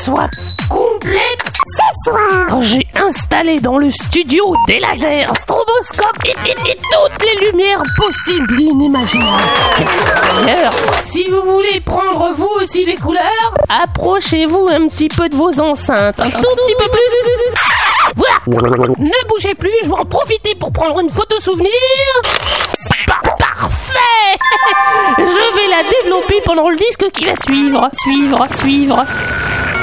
soit complète. Ce soir, J'ai installé dans le studio des lasers, un stroboscope et toutes les lumières possibles et inimaginables. Tiens, d'ailleurs, si vous voulez prendre vous aussi des couleurs, approchez-vous un petit peu de vos enceintes, un tout petit peu plus. Voilà. Ne bougez plus, je vais en profiter pour prendre une photo souvenir. Parfait. Je vais la développer pendant le disque qui va suivre.